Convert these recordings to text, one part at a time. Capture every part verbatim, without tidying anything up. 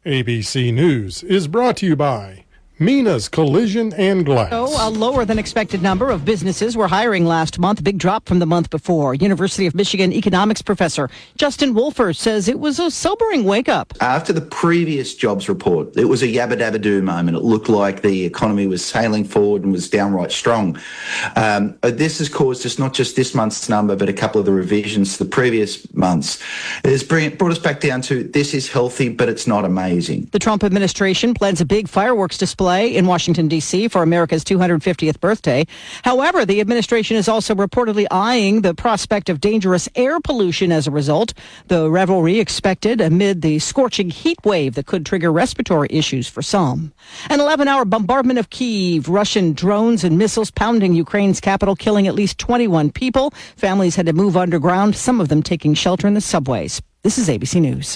A B C News is brought to you by Mina's Collision and Glass. Oh, a lower than expected number of businesses were hiring last month, big drop from the month before. University of Michigan economics professor Justin Wolfers says it was a sobering wake-up. After the previous jobs report, it was a yabba-dabba-doo moment. It looked like the economy was sailing forward and was downright strong. Um, this has caused us not just this month's number, but a couple of the revisions to the previous months. It has brought us back down to this is healthy, but it's not amazing. The Trump administration plans a big fireworks display in Washington, D C for America's two hundred fiftieth birthday. However, the administration is also reportedly eyeing the prospect of dangerous air pollution as a result. The revelry expected amid the scorching heat wave that could trigger respiratory issues for some. An eleven-hour bombardment of Kyiv, Russian drones and missiles pounding Ukraine's capital, killing at least twenty-one people. Families had to move underground, some of them taking shelter in the subways. This is A B C News.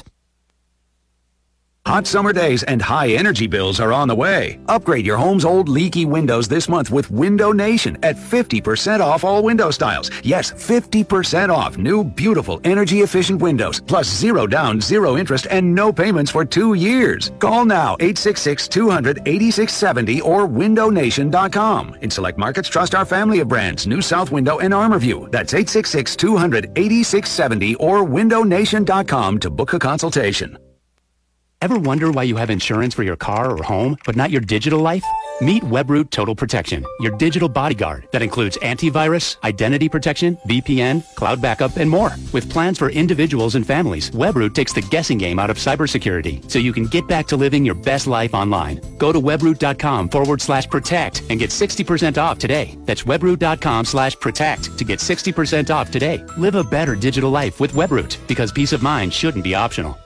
Hot summer days and high energy bills are on the way. Upgrade your home's old leaky windows this month with Window Nation at fifty percent off all window styles. Yes, fifty percent off new, beautiful, energy-efficient windows, plus zero down, zero interest, and no payments for two years. Call now, eight six six, two hundred, eighty-six seventy or window nation dot com. In select markets, trust our family of brands, New South Window and ArmorView. That's eight six six, two hundred, eighty-six seventy or window nation dot com to book a consultation. Ever wonder why you have insurance for your car or home, but not your digital life? Meet Webroot Total Protection, your digital bodyguard that includes antivirus, identity protection, V P N, cloud backup, and more. With plans for individuals and families, Webroot takes the guessing game out of cybersecurity so you can get back to living your best life online. Go to webroot.com forward slash protect and get sixty percent off today. That's webroot.com slash protect to get sixty percent off today. Live a better digital life with Webroot, because peace of mind shouldn't be optional.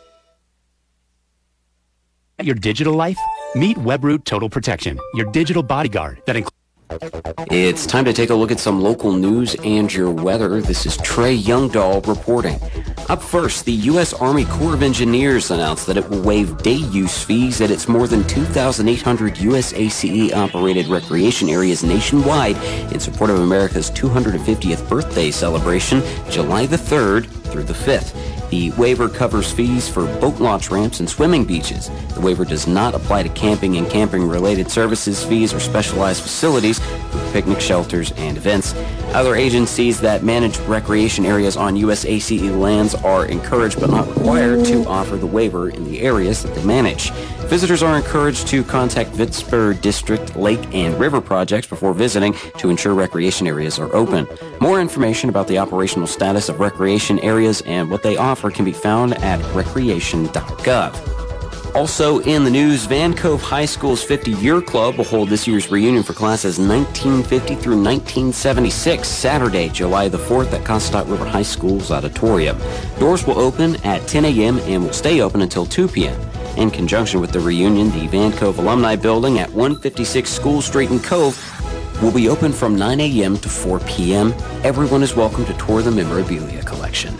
Your digital life? Meet Webroot Total Protection, your digital bodyguard that includes... It's time to take a look at some local news and your weather. This is Trey Youngdahl reporting. Up first, the U S Army Corps of Engineers announced that it will waive day use fees at its more than two thousand eight hundred U S A C E-operated recreation areas nationwide in support of America's two hundred fiftieth birthday celebration, July the third through the fifth. The waiver covers fees for boat launch ramps and swimming beaches. The waiver does not apply to camping and camping-related services, fees, or specialized facilities for picnic shelters and events. Other agencies that manage recreation areas on U S A C E lands are encouraged but not required to offer the waiver in the areas that they manage. Visitors are encouraged to contact Vittsburg District Lake and River projects before visiting to ensure recreation areas are open. More information about the operational status of recreation areas and what they offer can be found at recreation dot gov. Also in the news, Van Cove High School's fifty-year club will hold this year's reunion for classes nineteen fifty through nineteen seventy-six, Saturday, July the fourth at Cossatot River High School's auditorium. Doors will open at ten a.m. and will stay open until two p.m. In conjunction with the reunion, the Van Cove Alumni Building at one fifty-six School Street in Cove will be open from nine a.m. to four p.m. Everyone is welcome to tour the memorabilia collection.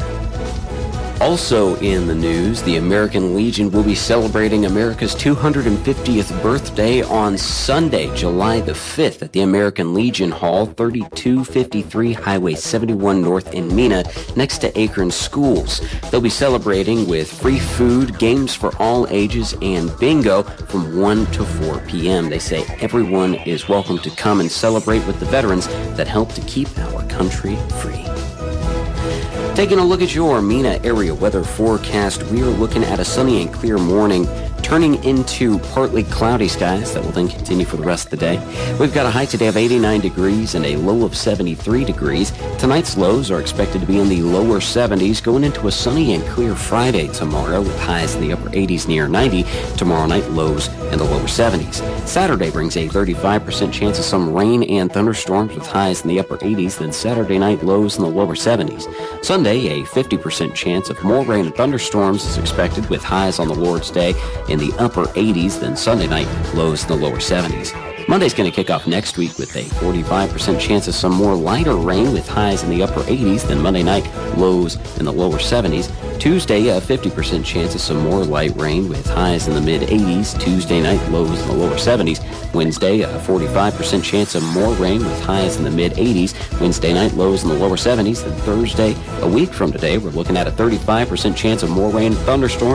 Also in the news, the American Legion will be celebrating America's two hundred fiftieth birthday on Sunday, July the fifth at the American Legion Hall, thirty-two fifty-three Highway seventy-one North in Mena, next to Akron Schools. They'll be celebrating with free food, games for all ages, and bingo from one to four p.m. They say everyone is welcome to come and celebrate with the veterans that help to keep our country free. Taking a look at your Mena area weather forecast, we are looking at a sunny and clear morning, turning into partly cloudy skies that will then continue for the rest of the day. We've got a high today of eighty-nine degrees and a low of seventy-three degrees. Tonight's lows are expected to be in the lower seventies, going into a sunny and clear Friday tomorrow with highs in the upper eighties near ninety. Tomorrow night, lows in the lower seventies. Saturday brings a thirty-five percent chance of some rain and thunderstorms with highs in the upper eighties, then Saturday night, lows in the lower seventies. Sunday, a fifty percent chance of more rain and thunderstorms is expected with highs on the Lord's Day in the upper eighties, then Sunday night, lows in the lower seventies. Monday's going to kick off next week with a forty-five percent chance of some more lighter rain with highs in the upper eighties, then Monday night, lows in the lower seventies. Tuesday, a fifty percent chance of some more light rain with highs in the mid-eighties. Tuesday night, lows in the lower seventies. Wednesday, a forty-five percent chance of more rain with highs in the mid-eighties. Wednesday night, lows in the lower seventies. Then Thursday, a week from today, we're looking at a thirty-five percent chance of more rain and thunderstorms.